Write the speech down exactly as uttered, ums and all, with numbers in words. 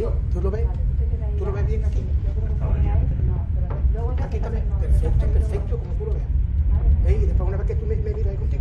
Sí, ¿tú lo ves? Vale, tú te quedas ahí. ¿Tú lo ves bien aquí? Yo creo que Está por bien. ahí, pero no, pero luego ya Aquí se también, pasa, no, perfecto, ya se pasa. perfecto, como tú lo veas. Vale. ¿Eh? Y después una vez que tú me, me miras ahí contigo.